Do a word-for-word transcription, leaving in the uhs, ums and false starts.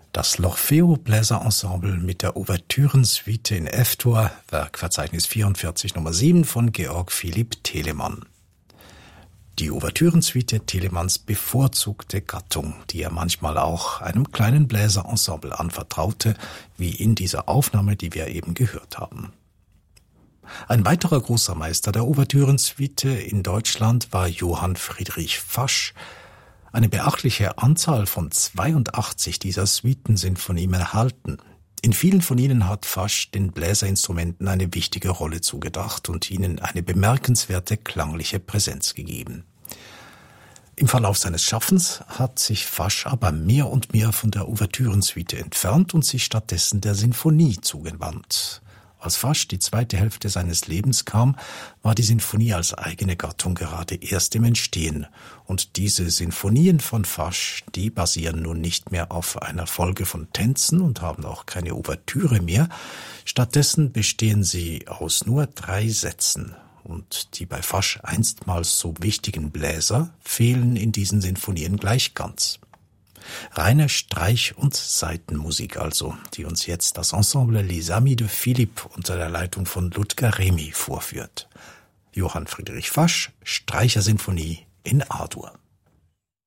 Das L'Orfeo Bläserensemble mit der Ouvertürensuite in F-Dur, Werkverzeichnis vierundvierzig Nummer sieben von Georg Philipp Telemann. Die Ouvertürensuite Telemanns bevorzugte Gattung, die er manchmal auch einem kleinen Bläserensemble anvertraute, wie in dieser Aufnahme, die wir eben gehört haben. Ein weiterer großer Meister der Ouvertürensuite in Deutschland war Johann Friedrich Fasch. Eine beachtliche Anzahl von zweiundachtzig dieser Suiten sind von ihm erhalten. In vielen von ihnen hat Fasch den Bläserinstrumenten eine wichtige Rolle zugedacht und ihnen eine bemerkenswerte klangliche Präsenz gegeben. Im Verlauf seines Schaffens hat sich Fasch aber mehr und mehr von der Ouvertürensuite entfernt und sich stattdessen der Sinfonie zugewandt. Als Fasch die zweite Hälfte seines Lebens kam, war die Sinfonie als eigene Gattung gerade erst im Entstehen. Und diese Sinfonien von Fasch, die basieren nun nicht mehr auf einer Folge von Tänzen und haben auch keine Ouvertüre mehr. Stattdessen bestehen sie aus nur drei Sätzen. Und die bei Fasch einstmals so wichtigen Bläser fehlen in diesen Sinfonien gleich ganz. Reine Streich- und Saitenmusik also, die uns jetzt das Ensemble Les Amis de Philippe unter der Leitung von Ludger Remy vorführt. Johann Friedrich Fasch, Streichersinfonie in A-Dur.